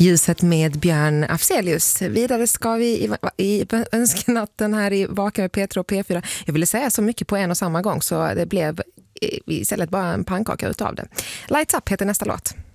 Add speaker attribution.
Speaker 1: Ljuset med Björn Afzelius. Vidare ska vi i önskenatten här i Vaka med Petra och P4. Jag ville säga så mycket på en och samma gång så det blev istället bara en pannkaka utav det. Lights Up heter nästa låt.